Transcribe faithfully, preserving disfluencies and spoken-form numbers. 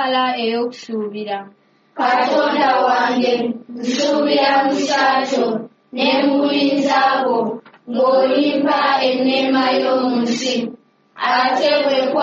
ala ey'okusuubira. Katonda wange nsuubira mu kyakyo ne mu buyinza bwo ng'olimpa enneema y'omu nsi ate bwe